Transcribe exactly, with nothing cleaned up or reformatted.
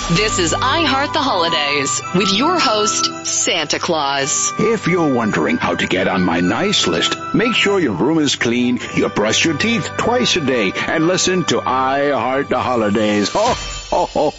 This is I Heart the Holidays with your host, Santa Claus. If you're wondering how to get on my nice list, make sure your room is clean, you brush your teeth twice a day, and listen to I Heart the Holidays. Ho, ho, ho.